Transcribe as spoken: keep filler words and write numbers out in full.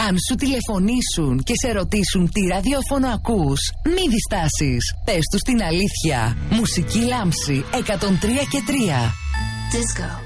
Αν σου τηλεφωνήσουν και σε ρωτήσουν τι ραδιόφωνο ακούς, μη διστάσεις. Πες τους την αλήθεια. Μουσική Λάμψη εκατόν τρία και τρία. Disco.